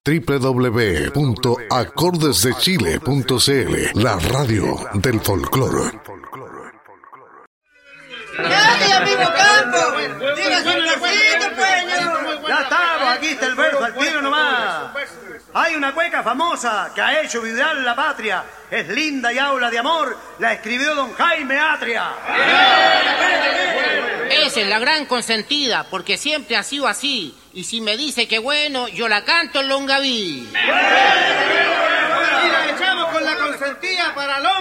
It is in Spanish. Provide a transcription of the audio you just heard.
www.acordesdechile.cl, la radio del folclore. ¡Dale, amigo Campo! ¡Dígase un versito, pues! Ya estamos, aquí está el verso al tiro nomás. Hay una cueca famosa que ha hecho vibrar la patria. Es linda y habla de amor. La escribió don Jaime Atria. Esa es la gran consentida, porque siempre ha sido así. Y si me dice que bueno, yo la canto en Longaví. Y la echamos con la consentida para Longaví.